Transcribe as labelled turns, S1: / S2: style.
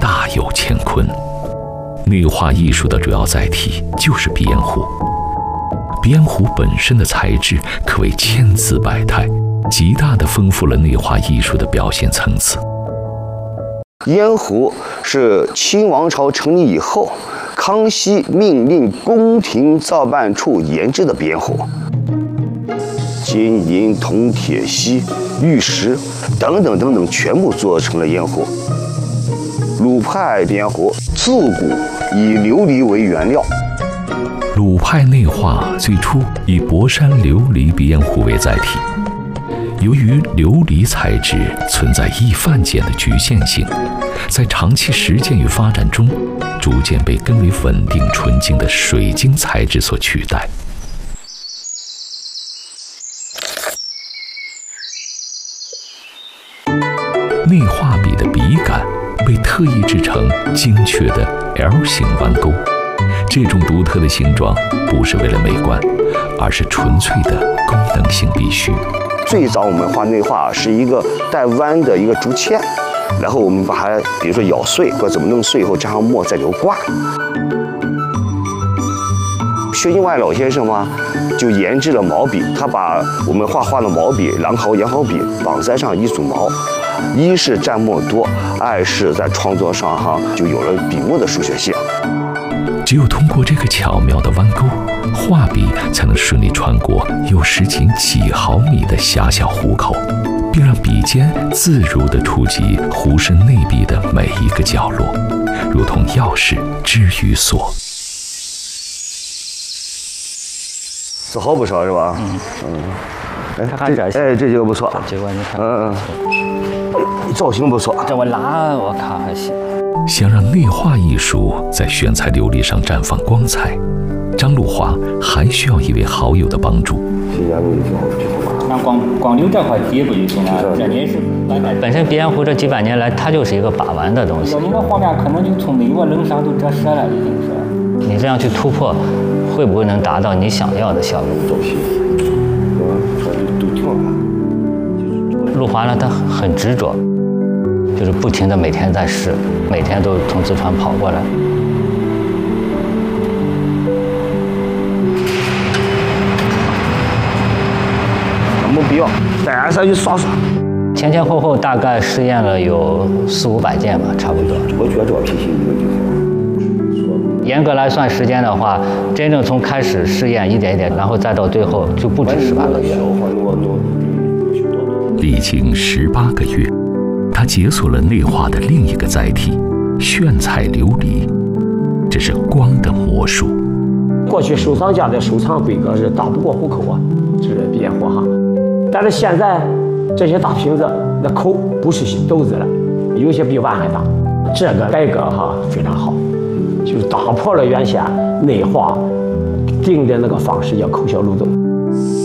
S1: 大有乾坤。内画艺术的主要载体就是鼻烟壶。鼻烟壶本身的材质可谓千姿百态，极大地丰富了内画艺术的表现层次。
S2: 烟壶是清王朝成立以后，康熙命令宫廷造办处研制的鼻烟壶，金银铜铁锡玉石等等全部做成了烟壶。鲁派鼻烟壶自古以琉璃为原料。
S1: 鲁派内画最初以博山琉璃鼻烟壶为载体，由于琉璃材质存在易犯碱的局限性，在长期实践与发展中，逐渐被更为稳定纯净的水晶材质所取代。内画笔的笔杆被特意制成精确的 L 型弯钩，这种独特的形状不是为了美观，而是纯粹的功能性必须。
S2: 最早我们画内画是一个带弯的一个竹签，然后我们把它比如说咬碎或者怎么弄碎以后加上墨再留挂。薛金外老先生嘛，就研制了毛笔，他把我们画的毛笔、狼毫、羊毫笔绑在上一组毛，一是蘸墨多，二是在创作上就有了笔墨的书写性。
S1: 只有通过这个巧妙的弯钩，画笔才能顺利穿过有时仅几毫米的狭小壶口，并让笔尖自如地触及壶身内壁的每一个角落，如同钥匙置于锁。
S2: 字好不少是吧？这几个不错，
S3: 这个你看，
S2: 造型不错。
S3: 这我拿我看还行。
S1: 想让内画艺术在选材琉璃上绽放光彩，张路华还需要一位好友的帮助。
S3: 那光留这块底部就行了，这也是本身鼻烟壶这几百年来，它就是一个把玩的东西。你的画面可能就从内窝棱上都折射了，已经是。你这样去突破，会不会能达到你想要的效果？路华呢，他很执着，就是不停的每天在试，每天都从四川跑过来。
S2: 没必要，带上去刷刷。
S3: 前后后大概试验了有400-500件吧，差不多。
S2: 我觉得这个品行一个就好。
S3: 严格来算时间的话，真正从开始试验一点一点，然后再到最后就不止18个月。
S1: 历经18个月，他解锁了内画的另一个载体——炫彩琉璃。这是光的魔术。
S4: 过去收藏家的收藏规格是打不过壶口啊，这是鼻烟壶哈。但是现在这些大瓶子那口不是豆子了，有些比碗还大。这个改革非常好，就是打破了原先内画定的那个方式，叫口小路走。